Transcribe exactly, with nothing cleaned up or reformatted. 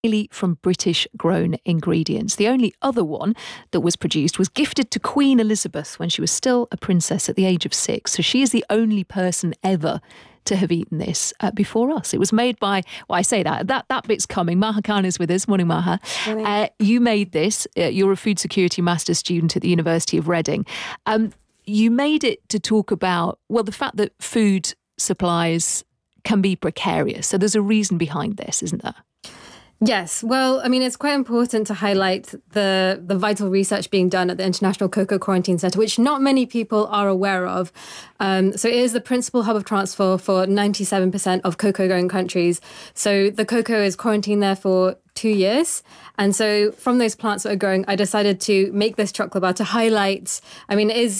entirely from British-grown ingredients. The only other one that was produced was gifted to Queen Elizabeth when she was still a princess at the age of six. So she is the only person ever to have eaten this uh, before us. It was made by, well, I say that, that that bit's coming. Maha Khan is with us. Morning, Maha. Morning. Uh, you made this. Uh, you're a food security master's student at the University of Reading. Um, you made it to talk about, well, the fact that food supplies can be precarious. So there's a reason behind this, isn't there? Yes. Well, I mean, it's quite important to highlight the, the vital research being done at the International Cocoa Quarantine Centre, which not many people are aware of. Um, so it is the principal hub of transfer for ninety-seven percent of cocoa-growing countries. So the cocoa is quarantined there for two years. And so from those plants that are growing, I decided to make this chocolate bar to highlight, I mean, it is